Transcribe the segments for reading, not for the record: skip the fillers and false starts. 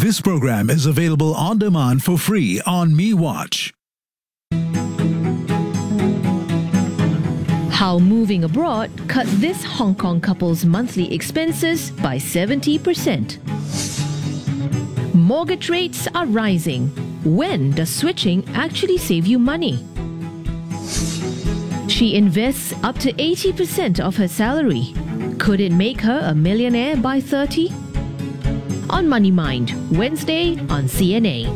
This program is available on demand for free on MeWatch. How moving abroad cut this Hong Kong couple's monthly expenses by 70%. Mortgage rates are rising. When does switching actually save you money? She invests up to 80% of her salary. Could it make her a millionaire by 30? On Money Mind, Wednesday on CNA.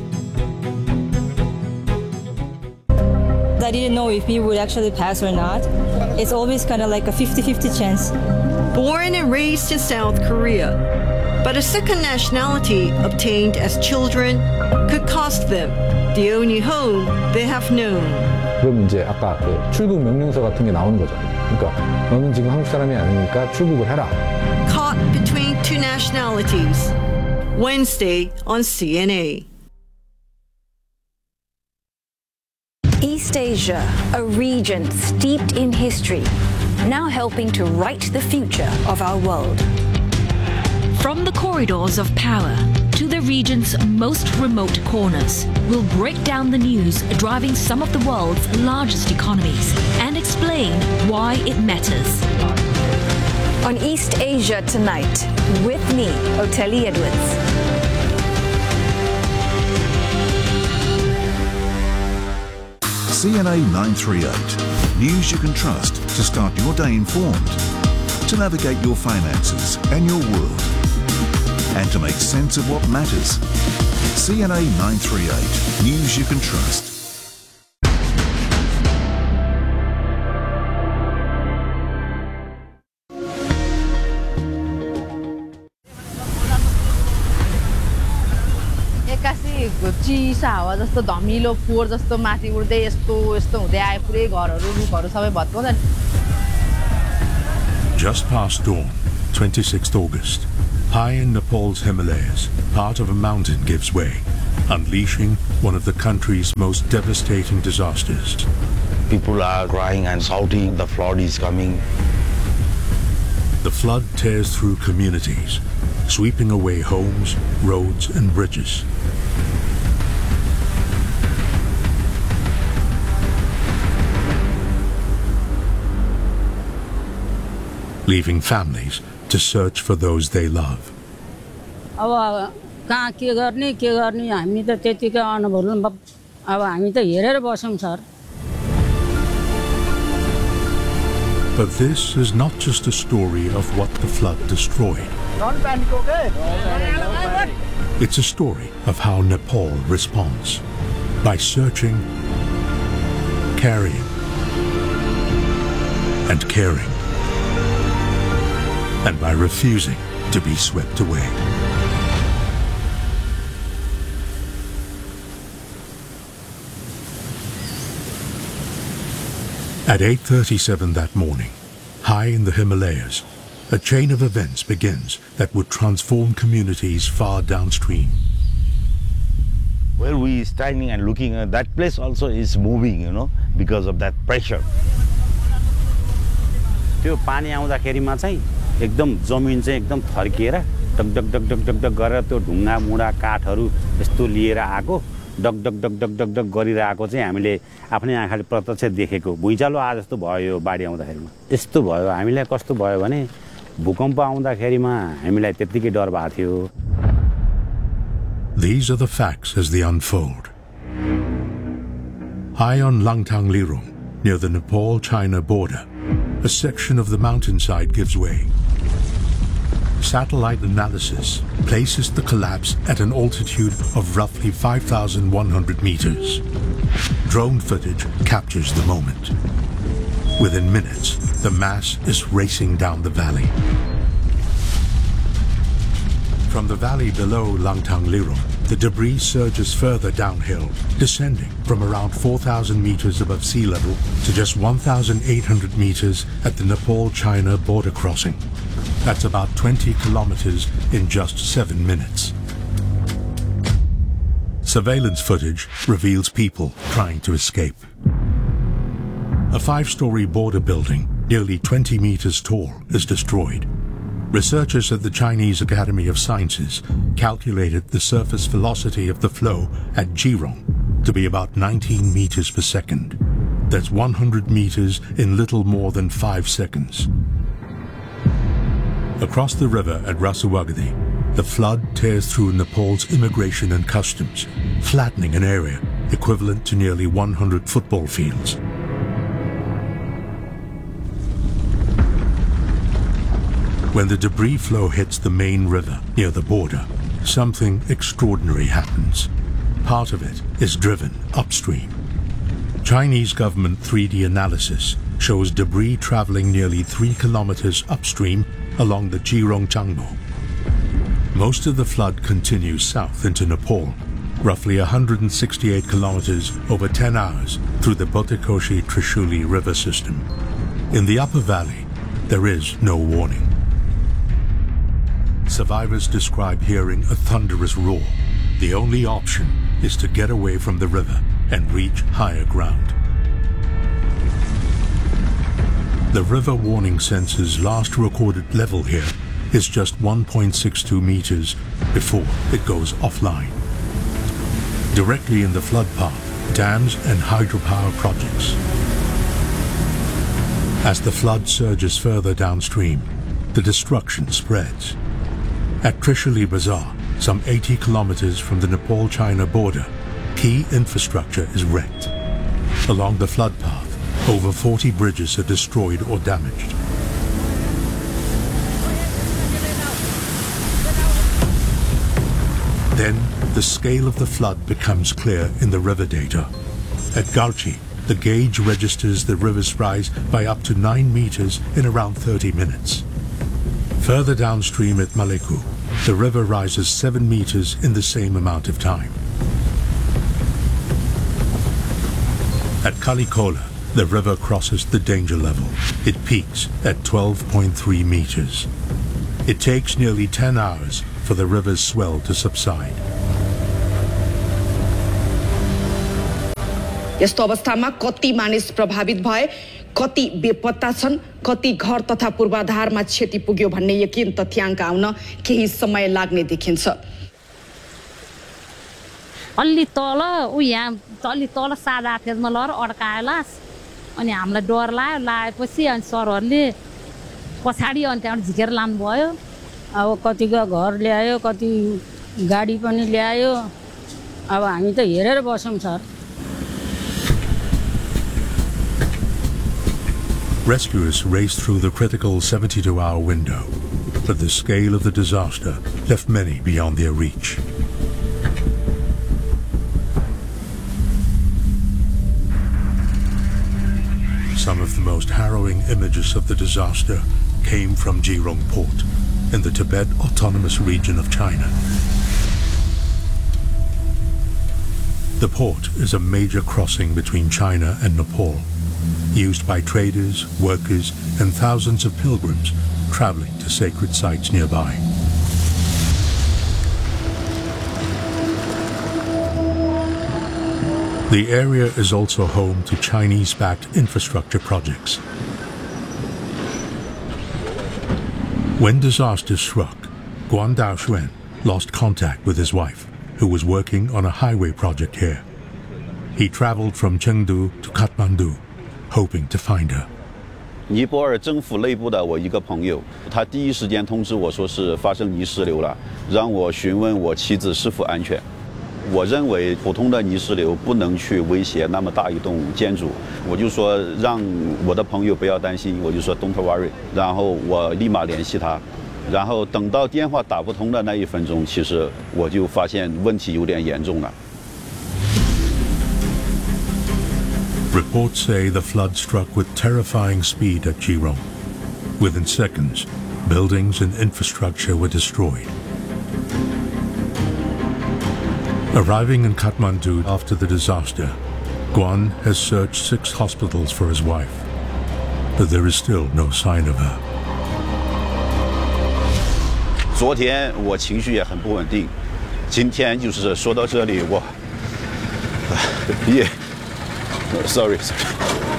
I didn't know if he would actually pass or not. It's always kind of like a 50-50 chance. Born and raised in South Korea, but a second nationality obtained as children could cost them the only home they have known. 그럼 이제 아까 그 출국 명령서 같은 게 나오는 거죠. 그러니까 너는 지금 한국 사람이 아니니까 출국을 해라. Caught between two nationalities. Wednesday on CNA. East Asia, a region steeped in history, now helping to write the future of our world. From the corridors of power to the region's most remote corners, we'll break down the news driving some of the world's largest economies and explain why it matters. On East Asia Tonight, with me, Oteli Edwards. CNA 938. News you can trust to start your day informed, to navigate your finances and your world, and to make sense of what matters. CNA 938. News you can trust. चिसा हावा जस्तो धमिलो फोहोर जस्तो माथि उड्दै यस्तो हुँदै आए पुरै घरहरू रुखहरू सबै भत्काउँछ। Just past dawn, 26th August, high in Nepal's Himalayas, part of a mountain gives way, unleashing one of the country's most devastating disasters. People are crying and shouting, the flood is coming. The flood tears through communities, sweeping away homes, roads and bridges. Leaving families to search for those they love. अब कहाँ के गर्ने हामी त त्यतिकै अनुभव अब हामी त हेरेर बसौं sir. But this is not just a story of what the flood destroyed. Don't panic, okay? It's a story of how Nepal responds by searching, carrying, and caring, and by refusing to be swept away. At 8:37 that morning, high in the Himalayas, a chain of events begins that would transform communities far downstream. Where we standing and looking at that place also is moving, because of that pressure. त्यो पानी आउँदाखेरिमा चाहिँ एकदम जमिन चाहिँ एकदम थर्किएर duck duck duck duck duck duck गरेर त्यो ढुङ्गा मुढा काठहरू यस्तो लिएर आको duck duck duck duck duck duck गरिरहेको चाहिँ हामीले आफ्नै आँखाले प्रत्यक्ष देखेको भुइँचालो आ जस्तो भयो बाढी आउँदाखेरिमा यस्तो भयो हामीलाई कस्तो भयो भने भूकम्प आउँदाखेरिमा हामीलाई त्यतिकै डर भएको थियो. These are the facts as they unfold. High on Langtang Lirong, near the Nepal-China border, a section of the mountainside gives way. Satellite analysis places the collapse at an altitude of roughly 5,100 meters. Drone footage captures the moment. Within minutes, the mass is racing down the valley. From the valley below Langtang Lirong, the debris surges further downhill, descending from around 4,000 meters above sea level to just 1,800 meters at the Nepal-China border crossing. That's about 20 kilometers in just 7 minutes. Surveillance footage reveals people trying to escape. A 5-story border building, nearly 20 meters tall, is destroyed. Researchers at the Chinese Academy of Sciences calculated the surface velocity of the flow at Jirong to be about 19 meters per second. That's 100 meters in little more than 5 seconds. Across the river at Rasuwagadi, the flood tears through Nepal's immigration and customs, flattening an area equivalent to nearly 100 football fields. When the debris flow hits the main river near the border, something extraordinary happens. Part of it is driven upstream. Chinese government 3D analysis shows debris traveling nearly 3 kilometers upstream along the Jirong-Changbo. Most of the flood continues south into Nepal, roughly 168 kilometers over 10 hours through the Botikoshi-Trishuli river system. In the upper valley, there is no warning. Survivors describe hearing a thunderous roar. The only option is to get away from the river and reach higher ground. The river warning sensor's last recorded level here is just 1.62 meters before it goes offline. Directly in the flood path, dams and hydropower projects. As the flood surges further downstream, the destruction spreads. At Trishuli Bazaar, some 80 kilometers from the Nepal-China border, key infrastructure is wrecked. Along the flood path, over 40 bridges are destroyed or damaged. Then, the scale of the flood becomes clear in the river data. At Galchi, the gauge registers the river's rise by up to 9 meters in around 30 minutes. Further downstream at Maleku, the river rises 7 meters in the same amount of time. At Kalikola, the river crosses the danger level. It peaks at 12.3 meters. It takes nearly 10 hours for the river's swell to subside. यस्तो अवस्थामा कति मानिस प्रभावित भए, कति बेपत्ता छन्, कति घर तथा पूर्वाधारमा क्षति पुग्यो भन्ने यकिन तथ्याङ्क आउन केही समय लाग्ने देखिन्छ. अलि तल उ यहाँ अलि तल सादा फेजमा लर अड्काएला अनि हामीलाई डर लाग्यो लागेपछि अनि सरहरुले पछाडी अनि त्यहाँ झिकेर लानु भयो. अब कतिको घर ल्यायो, कति गाडी पनि ल्यायो. अब हामी त हेरेर बसौं sir. Rescuers raced through the critical 72-hour window, but the scale of the disaster left many beyond their reach. Some of the most harrowing images of the disaster came from Jirong Port in the Tibet Autonomous Region of China. The port is a major crossing between China and Nepal, used by traders, workers, and thousands of pilgrims traveling to sacred sites nearby. The area is also home to Chinese-backed infrastructure projects. When disaster struck, Guan Daoxuan lost contact with his wife, who was working on a highway project here. He traveled from Chengdu to Kathmandu, hoping to find her. 尼泊尔政府内部的我一个朋友，他第一时间通知我说是发生泥石流了，让我询问我妻子是否安全。我认为普通的泥石流不能去威胁那么大一栋建筑，我就说让我的朋友不要担心，我就说 Don't worry， 然后我立马联系他，然后等到电话打不通的那1分钟，其实我就发现问题有点严重了。 Reports say the flood struck with terrifying speed at Jirong. Within seconds, buildings and infrastructure were destroyed. Arriving in Kathmandu after the disaster, Guan has searched 6 hospitals for his wife, but there is still no sign of her. 昨天我情绪也很不稳定，今天就是说到这里我也。Sorry.